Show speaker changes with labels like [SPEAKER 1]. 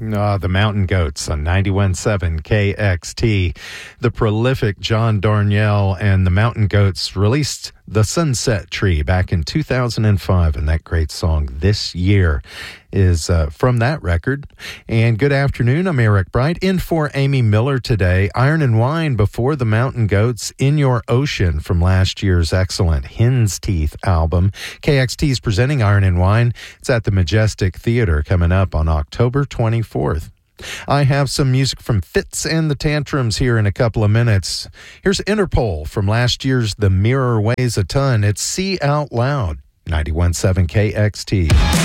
[SPEAKER 1] The Mountain Goats on 91.7 KXT. The prolific John Darnielle and the Mountain Goats released The Sunset Tree back in 2005, and that great song This Year is from that record. And good afternoon, I'm Eric Bright, in for Amy Miller today. Iron and Wine before the Mountain Goats, In Your Ocean from last year's excellent Hen's Teeth album. KXT is presenting Iron and Wine. It's at the Majestic Theater coming up on October 24th. I have some music from Fitz and the Tantrums here in a couple of minutes. Here's Interpol from last year's The Mirror Weighs a Ton. It's See Out Loud, 91.7 KXT.